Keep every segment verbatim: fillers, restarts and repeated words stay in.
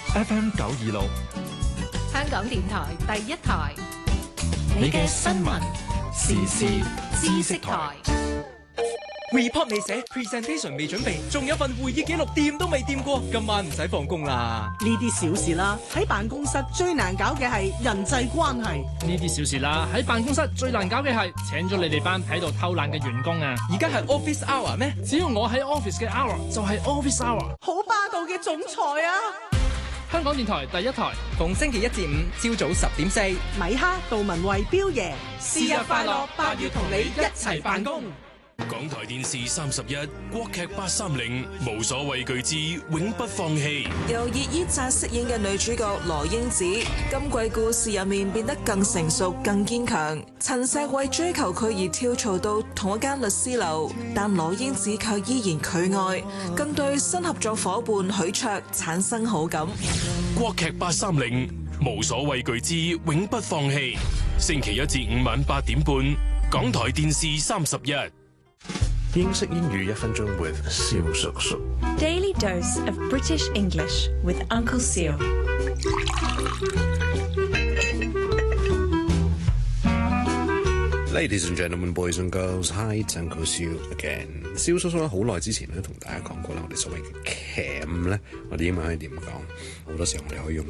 F M 九二六， 香港電台第一台， 你嘅新聞時事知識台。 report 未寫 ，presentation 未準備，仲有份會議記錄掂都未掂過，今晚唔使放工啦。 呢啲小事啦，喺辦公室最難搞嘅係人際關係。 呢啲小事啦，喺辦公室最難搞嘅係請咗你哋班喺度偷懶嘅員工啊！ 而家係 office hour 咩？ 只要我喺 office 嘅 hour 就係 office hour。 好霸道嘅總裁啊！ 香港電台第一台， 逢星期一至五朝早十點四， 米哈、杜文慧、彪爺， 是日快樂，八月同你一齊辦公。 港台電視三十一，國劇八三零，無所畏懼之永不放棄。 由葉依扎飾演嘅女主角羅英子，今季故事入面變得更成熟、更堅強。陳碩為追求佢而跳槽到同一間律師樓，但羅英子卻依然拒愛，更對新合作伙伴許卓產生好感。 國劇八三零，無所畏懼之永不放棄。星期一至五晚八點半，港台電視三十一。 英式英語一分鐘 with 蕭叔叔。 Daily dose of British English with Uncle Seal。 Ladies and gentlemen, boys and girls, hi, it's Uncle Seal again。蕭叔叔咧好耐之前咧同大家講過啦，我哋所謂嘅 cam 咧，我哋英文可以點講？好多時候我哋可以用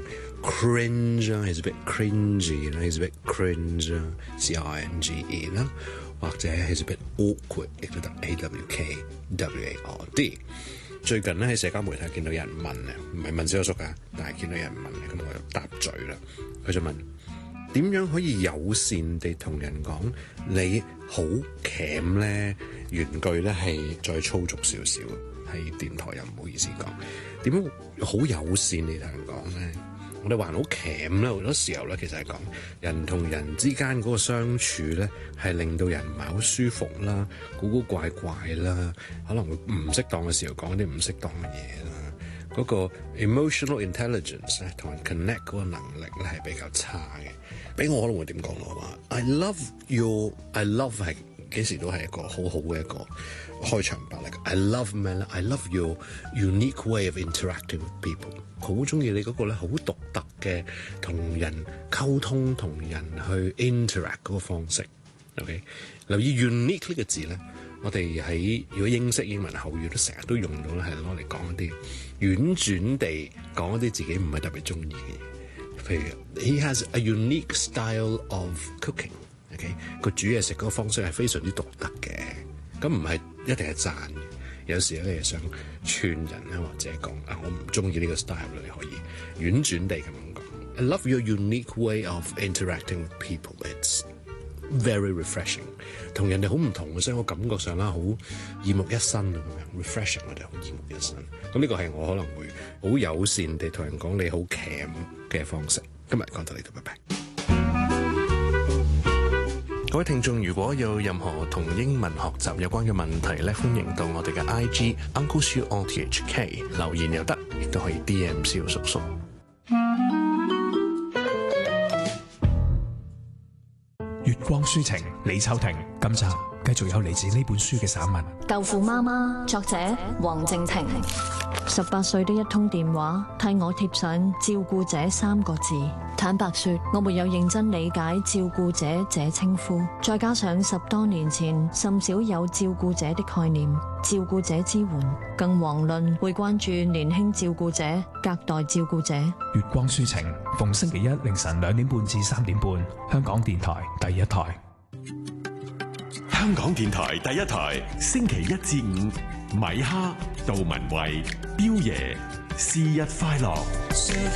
cringe 啦 ，is a bit cringy 啦 ，is a bit cringe 啦 ，C R I N G E 啦。或者係 a bit awkward， 亦都得 A W K W A R D。最近咧喺社交媒體見到有人問啊，唔係問蕭叔噶，但係見到有人問咧，咁我就答嘴啦。佢就問點樣可以友善地同人講你好鉗咧？原句咧係再粗俗少少，喺電台又唔好意思講。點樣好友善地同人講咧？我哋還好鉗咧，好多時候咧，其實係講人同人之間嗰個相處咧，係令到人唔係好舒服啦，古古怪怪啦，可能會唔適當嘅時候講啲唔適當嘅嘢啦，嗰個 emotional intelligence 咧，同人 connect 嗰個能力咧係比較差嘅。俾我可能會點講咯？話 I love you，I love 係幾時都係一個好好嘅一個開場白嚟嘅。I love man I love your unique way of interacting with people。好中意你嗰個咧，好獨特嘅同人溝通、同人去 interact 嗰個方式。OK， 留意 unique 呢個字咧，我哋喺如果英式英文口語都成日都用到咧，係攞嚟講一啲婉轉地講一啲自己唔係特別中意嘅嘢。譬如 He has a unique style of cooking。OK， 佢煮嘢食嗰個方式係非常之獨特嘅。咁唔係一定係讚嘅。有時咧，你係想串人咧，或者講啊，我唔中意呢個 style 咧，你可以婉轉地咁樣講。I love your unique way of interacting with people. It's very refreshing。同人哋好唔同嘅，所以我感覺上啦，好耳目一新咁樣 refreshing， 我哋好耳目一新。咁呢個係我可能會好友善地同人講你好 cam 嘅方式。今日講到呢度，拜拜。各位聽眾，如果有任何同英文學習有關嘅問題咧，歡迎到我哋嘅 I G Uncle Siu O T H K 留言又得，亦都可以 D M 蕭叔叔。 月光書情，李秋婷。今集繼續有嚟自呢本書嘅散文《 豆腐媽媽》，作者黃靜婷。十八歲的一通電話，替我貼上照顧者三個字。坦白說，我沒有認真理解照顧者這稱呼，再加上十多年前甚少有照顧者的概念，照顧者支援，更遑論會關注年輕照顧者、隔代照顧者。 月光書情，逢星期一凌晨兩點半至三點半，香港電台第一台。 香港電台第一台，星期一至五，米哈、杜文慧、彪爺，是日快樂。